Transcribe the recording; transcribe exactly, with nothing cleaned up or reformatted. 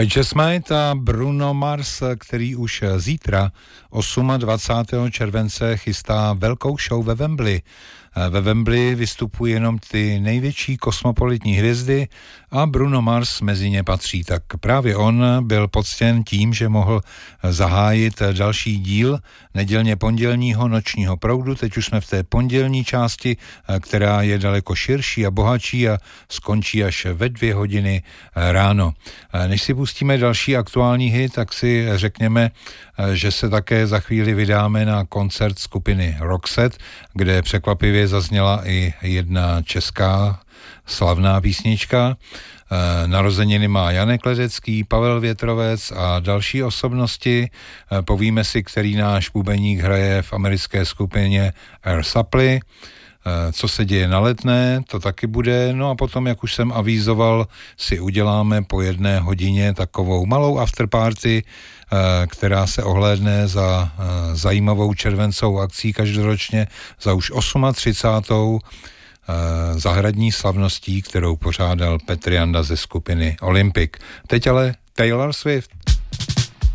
I Just Might a Bruno Mars, který už zítra dvacátého osmého července chystá velkou show ve Wembley. Ve Wembley vystupují jenom ty největší kosmopolitní hvězdy a Bruno Mars mezi ně patří. Tak právě on byl poctěn tím, že mohl zahájit další díl nedělně pondělního nočního proudu. Teď už jsme v té pondělní části, která je daleko širší a bohatší a skončí až ve dvě hodiny ráno. Než si pustíme další aktuální hit, tak si řekněme, že se také za chvíli vydáme na koncert skupiny Roxette, kde překvapivě zazněla i jedna česká slavná písnička. Narozeniny má Janek Ledecký, Pavel Větrovec a další osobnosti. Povíme si, který náš bubeník hraje v americké skupině Air Supply. Co se děje na Letné, to taky bude. No a potom, jak už jsem avízoval, si uděláme po jedné hodině takovou malou afterparty, která se ohlédne za zajímavou červencovou akcí každoročně za už třicátou osmou zahradní slavností, kterou pořádal Petr Janda ze skupiny Olympic. Teď ale Taylor Swift.